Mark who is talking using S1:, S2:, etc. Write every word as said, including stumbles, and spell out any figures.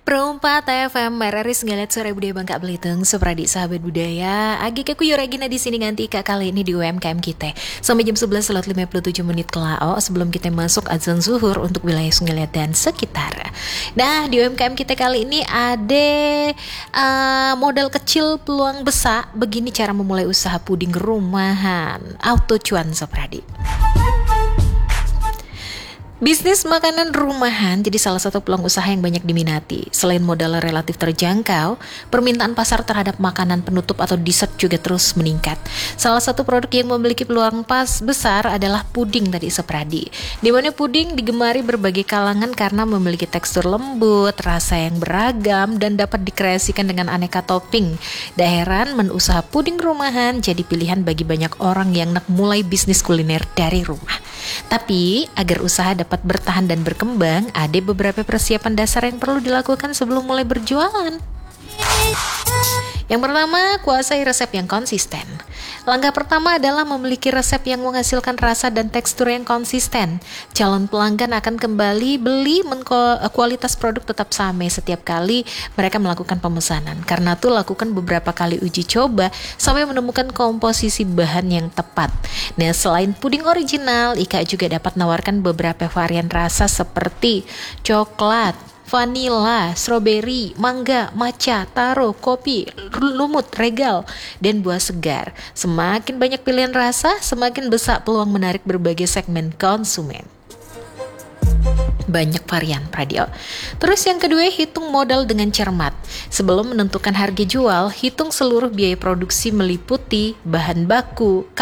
S1: Perumpat T F M Meraris Ngalet Sore Budaya Bangka Belitung Supradi sahabat budaya Agi keku Regina di sini ganti kak kali ini di U M K M kita sampai jam sebelas lewat lima puluh tujuh menit kelao sebelum kita masuk azan zuhur untuk wilayah Sungai dan sekitar. Nah di U M K M kita kali ini ada uh, modal kecil peluang besar. Begini cara memulai usaha puding rumahan auto cuan Supradi. Bisnis makanan rumahan jadi salah satu peluang usaha yang banyak diminati. Selain modal relatif terjangkau, permintaan pasar terhadap makanan penutup atau dessert juga terus meningkat. Salah satu produk yang memiliki peluang pas besar adalah puding tadi Supradi. Di mana puding digemari berbagai kalangan karena memiliki tekstur lembut, rasa yang beragam, dan dapat dikreasikan dengan aneka topping. Tak heran menu usaha puding rumahan jadi pilihan bagi banyak orang yang nak mulai bisnis kuliner dari rumah. Tapi agar usaha dapat bertahan dan berkembang, ada beberapa persiapan dasar yang perlu dilakukan sebelum mulai berjualan. Yang pertama, kuasai resep yang konsisten. Langkah pertama adalah memiliki resep yang menghasilkan rasa dan tekstur yang konsisten. Calon pelanggan akan kembali beli menko, kualitas produk tetap sama setiap kali mereka melakukan pemesanan. Karena itu lakukan beberapa kali uji coba sampai menemukan komposisi bahan yang tepat. Nah, selain puding original, Ika juga dapat menawarkan beberapa varian rasa seperti coklat, vanila, stroberi, mangga, matcha, taro, kopi, lumut, regal, dan buah segar. Semakin banyak pilihan rasa, semakin besar peluang menarik berbagai segmen konsumen. Banyak varian radio. Terus yang kedua, hitung modal dengan cermat. Sebelum menentukan harga jual, hitung seluruh biaya produksi meliputi bahan baku,